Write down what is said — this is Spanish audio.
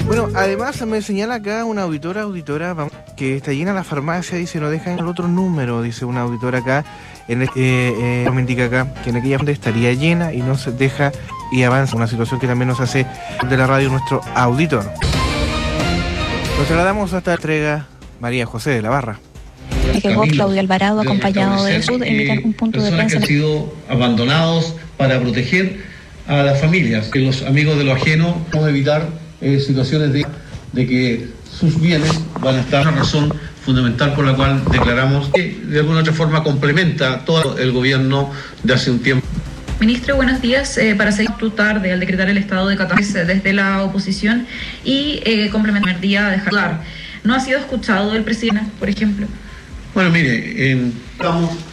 Bueno, además me señala acá una auditora, que está llena la farmacia, dice, no dejan el otro número, dice una auditora acá, me indica acá que en aquella donde estaría llena y no se deja y avanza, una situación que también nos hace de la radio nuestro auditor. Nos trasladamos hasta la entrega María José de la Barra. Llegó Claudio Alvarado acompañado de Sud, invitan un punto de prensa. Que han sido abandonados para proteger a las familias, que los amigos de lo ajeno, vamos a evitar situaciones de que sus bienes van a estar. Una razón fundamental por la cual declaramos que de alguna otra forma complementa todo el gobierno de hace un tiempo. Ministro, buenos días. Para seguir tu tarde al decretar el estado de catástrofe desde la oposición y complementar el día de dejar. ¿No ha sido escuchado el presidente, por ejemplo? Bueno, mire, estamos